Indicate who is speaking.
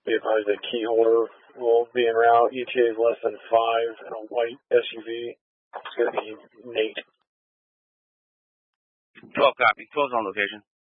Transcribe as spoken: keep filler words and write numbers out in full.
Speaker 1: Be advised that key holder will be en route. E T A is less than five and a white S U V. It's going to be Nate.
Speaker 2: twelve copy. twelve's on location.